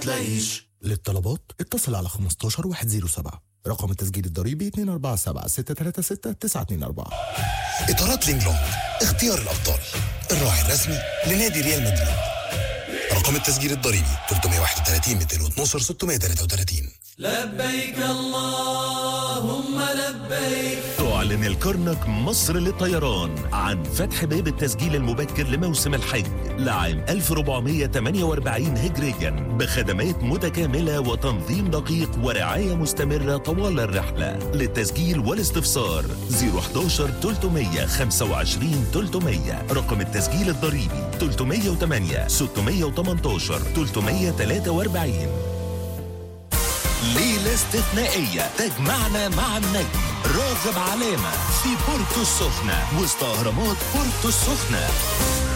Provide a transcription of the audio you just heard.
تلاقيش. للطلبات اتصل على 15107. رقم التسجيل الضريبي 247-636-924. إطارات لينجلونج، اختيار الأبطال، الراعي الرسمي لنادي ريال مدريد. رقم التسجيل الضريبي 331-212-633. لبيك اللهم لبيك. تعلن الكرنك مصر للطيران عن فتح باب التسجيل المبكر لموسم الحج لعام 1448 هجريا بخدمات متكاملة وتنظيم دقيق ورعاية مستمرة طوال الرحلة. للتسجيل والاستفسار 011-325-300. رقم التسجيل الضريبي 308-618-343. ليلة استثنائية تجمعنا مع النجم راغب علامة في بورتو السخنة وسط أهرامات بورتو السخنة.